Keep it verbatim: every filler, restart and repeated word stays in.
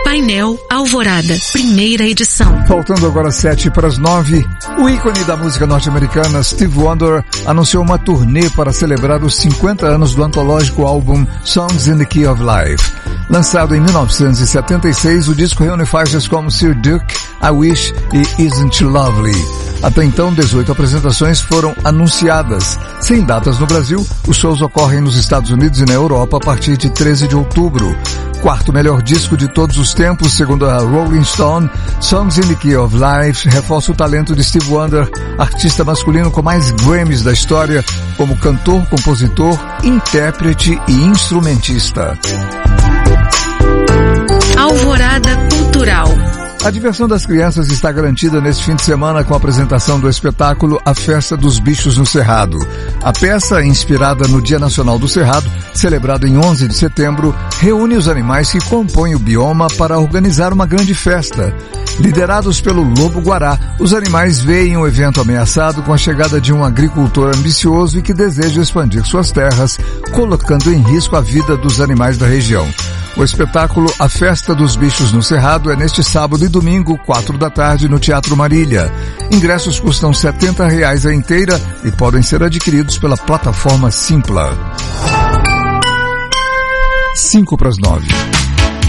Painel Alvorada, primeira edição. Faltando agora sete para as nove, o ícone da música norte-americana Stevie Wonder anunciou uma turnê para celebrar os cinquenta anos do antológico álbum Songs in the Key of Life. Lançado em mil novecentos e setenta e seis, o disco reúne faixas como Sir Duke, I Wish e Isn't She Lovely. Até então, dezoito apresentações foram anunciadas. Sem datas no Brasil, os shows ocorrem nos Estados Unidos e na Europa a partir de treze de outubro. Quarto melhor disco de todos os tempos, segundo a Rolling Stone, Songs in the Key of Life reforça o talento de Stevie Wonder, artista masculino com mais Grammys da história, como cantor, compositor, intérprete e instrumentista. Alvorada Cultural. A diversão das crianças está garantida neste fim de semana com a apresentação do espetáculo A Festa dos Bichos no Cerrado. A peça, inspirada no Dia Nacional do Cerrado, celebrado em onze de setembro, reúne os animais que compõem o bioma para organizar uma grande festa. Liderados pelo lobo-guará, os animais veem o evento ameaçado com a chegada de um agricultor ambicioso e que deseja expandir suas terras, colocando em risco a vida dos animais da região. O espetáculo A Festa dos Bichos no Cerrado é neste sábado e domingo, quatro da tarde, no Teatro Marília. Ingressos custam setenta reais a inteira e podem ser adquiridos pela plataforma Simpla. Cinco para as nove.